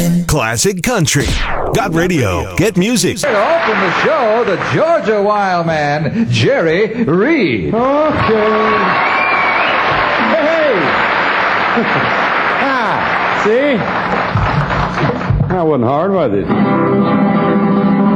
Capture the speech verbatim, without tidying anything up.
Classic Country. Got radio. Get music. To open the show, the Georgia Wild Man, Jerry Reed. Okay. Hey! ah, see? That wasn't hard, was it?